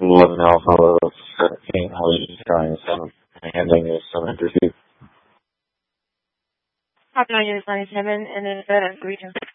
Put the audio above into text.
11 Alpha 17, how are you trying some handling this interview? Pop 97 and then the region